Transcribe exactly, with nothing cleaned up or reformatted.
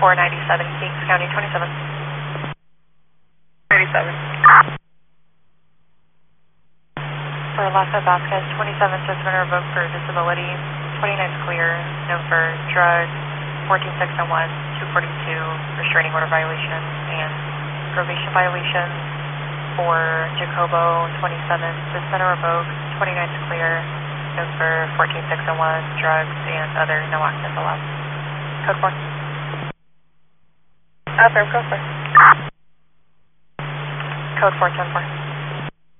four ninety-seven, Kings County twenty-seven. ninety-seven. For Lafayette Vasquez, twenty-seven has been revoked for disability, twenty-nine is clear, known for drug, fourteen six oh one, two forty-two, restraining order violation, and probation violation. For Jacobo, twenty-seven, suspended or revoked, twenty-nine is clear, known for fourteen six oh one, drugs, and other no access allowed. Code four. Affirm, code four. Code four ten four.